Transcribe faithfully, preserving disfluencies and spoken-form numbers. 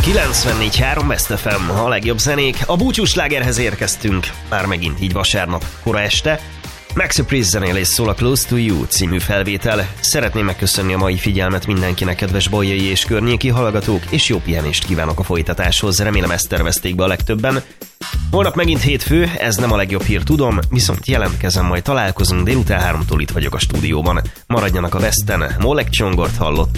kilencvennégy három West ef em, a legjobb zenék. A búcsús slágerhez érkeztünk, már megint így vasárnap, kora este. Max Priest zenélés szól a Close to You című felvétel. Szeretném megköszönni a mai figyelmet mindenkinek, kedves bolyai és környéki hallgatók, és jó pihenést kívánok a folytatáshoz, remélem ezt tervezték be a legtöbben. Holnap megint hétfő, ez nem a legjobb hír, tudom, viszont jelentkezem, majd találkozunk délután háromtól, itt vagyok a stúdióban. Maradjanak a Westen, Mollek Csongort hallották.